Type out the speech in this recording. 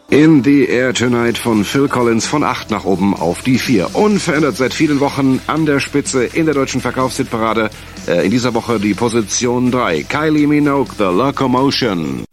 In the Air Tonight von Phil Collins von 8 nach oben auf die 4. Unverändert seit vielen Wochen an der Spitze in der deutschen Verkaufshitparade. In dieser Woche die Position 3. Kylie Minogue, The Locomotion.